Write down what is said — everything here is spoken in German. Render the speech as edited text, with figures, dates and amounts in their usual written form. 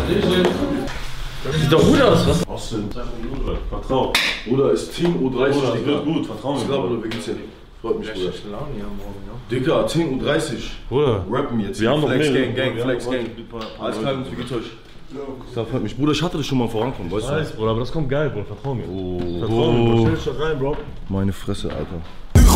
Das sieht doch gut aus, was? Austin, vertrau. Bruder, ist Team U30, Bruder, Digga. wird gut, vertrau mir. Ich glaube, Bruder, wie geht's dir? Freut mich, Bruder. Laune hier morgen, ja. Digga, Team U30. Bruder, Rappen jetzt. wir haben doch Flex mehrere. Gang, Flex Gang. Alles klar, wie geht's euch? Das freut mich. Bruder, ich hatte das schon mal vorankommen, weißt du? Bruder, aber das kommt geil, Bruder, vertrau mir. Oh, Vertrau mir, Bro. Stell dich doch rein, Bro. Meine Fresse, Alter.